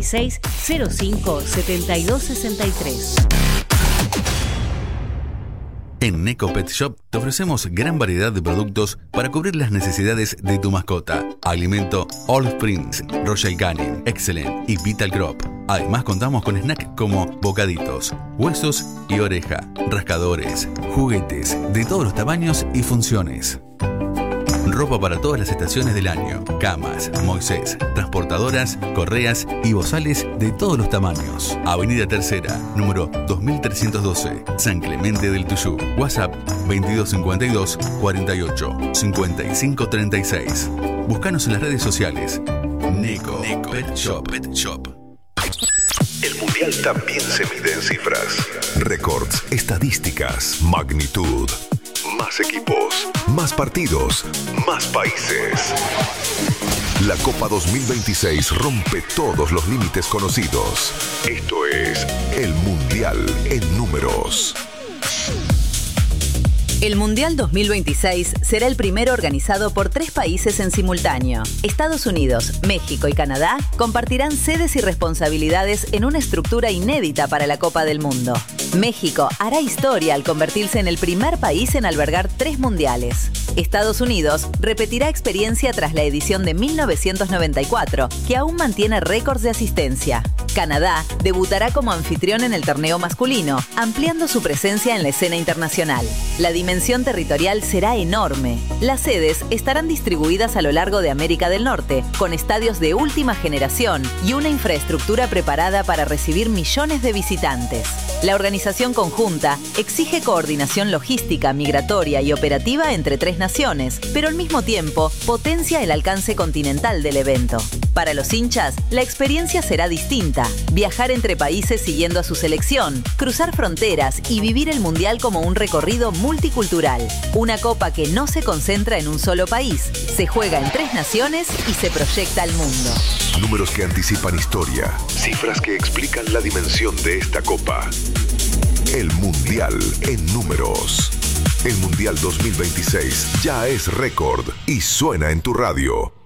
26 05 72 63. En Neco Pet Shop te ofrecemos gran variedad de productos para cubrir las necesidades de tu mascota. Alimento All Springs, Royal Canin, Excellent y Vital Crop. Además contamos con snacks como bocaditos, huesos y oreja, rascadores, juguetes de todos los tamaños y funciones. Ropa para todas las estaciones del año, camas, Moisés, transportadoras, correas y bozales de todos los tamaños. Avenida Tercera, número 2312, San Clemente del Tuyú. WhatsApp 2252 48 55 36. Búscanos en las redes sociales. Neco Pet Shop. El Mundial también se mide en cifras. Récords, estadísticas, magnitud. Más equipos, más partidos, más países. La Copa 2026 rompe todos los límites conocidos. Esto es el Mundial en números. El Mundial 2026 será el primero organizado por 3 países en simultáneo. Estados Unidos, México y Canadá compartirán sedes y responsabilidades en una estructura inédita para la Copa del Mundo. México hará historia al convertirse en el primer país en albergar 3 mundiales. Estados Unidos repetirá experiencia tras la edición de 1994, que aún mantiene récords de asistencia. Canadá debutará como anfitrión en el torneo masculino, ampliando su presencia en la escena internacional. La dimensión territorial será enorme. Las sedes estarán distribuidas a lo largo de América del Norte, con estadios de última generación y una infraestructura preparada para recibir millones de visitantes. La organización conjunta exige coordinación logística, migratoria y operativa entre 3 naciones, pero al mismo tiempo potencia el alcance continental del evento. Para los hinchas, la experiencia será distinta. Viajar entre países siguiendo a su selección, cruzar fronteras y vivir el Mundial como un recorrido multicultural. Una copa que no se concentra en un solo país, se juega en 3 naciones y se proyecta al mundo. Números que anticipan historia, cifras que explican la dimensión de esta copa. El Mundial en números. El Mundial 2026 ya es récord y suena en tu radio.